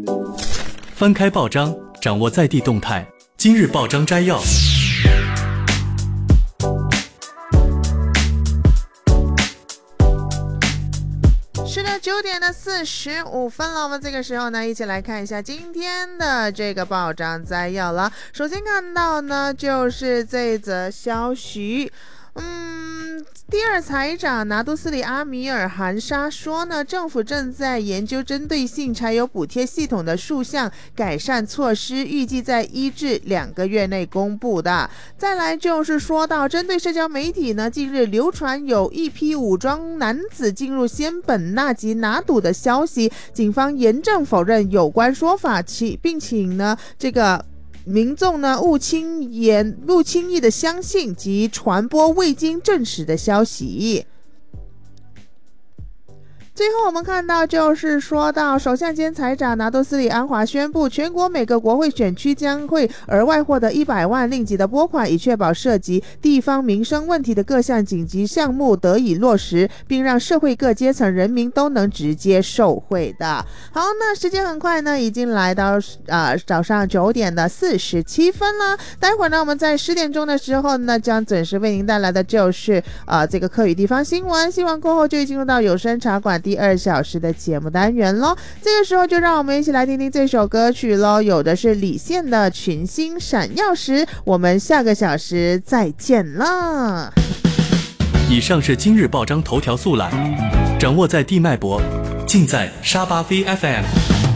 翻开报章，掌握在地动态。今日报章摘要。 是的，9点45分了。我们这个时候呢，一起来看一下今天的这个报章摘要了。首先看到呢，就是这则消息。第二财长拿督斯里阿米尔汗沙说呢，政府正在研究针对性柴油补贴系统的数项改善措施，预计在1至2个月内公布的。再来就是说到针对社交媒体呢，近日流传有一批武装男子进入仙本那及拿督的消息，警方严正否认有关说法，并请呢这个民众呢勿轻易的相信及传播未经证实的消息。最后我们看到就是说到首相兼财长拿督斯里安华宣布，全国每个国会选区将会额外获得100万令吉的拨款，以确保涉及地方民生问题的各项紧急项目得以落实，并让社会各阶层人民都能直接受惠的。好，那时间很快呢，已经来到早上9点47分了。待会儿呢，我们在10点钟的时候呢，将准时为您带来的就是这个客语地方新闻。新闻过后就会进入到有声茶馆第2小时的节目单元咯。这个时候就让我们一起来听听这首歌曲咯，有的是李现的群星闪耀时。我们下个小时再见了。 以上是今日报章头条速览，掌握在地脉搏，尽在沙巴 VFM。